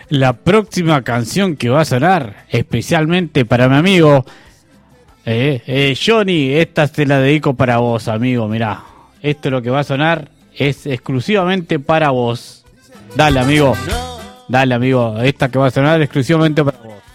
La próxima canción que va a sonar, especialmente para mi amigo Johnny, esta te la dedico para vos, amigo. Mirá, esto es lo que va a sonar, es exclusivamente para vos. Dale, amigo, esta que va a sonar exclusivamente para vos.